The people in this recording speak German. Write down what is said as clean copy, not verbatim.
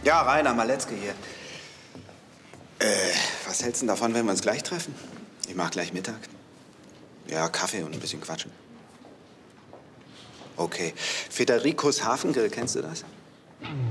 Ja, Rainer Maletzke hier. Was hältst du denn davon, wenn wir uns gleich treffen? Ich mach gleich Mittag. Ja, Kaffee und ein bisschen quatschen. Okay. Federicos Hafengrill, kennst du das?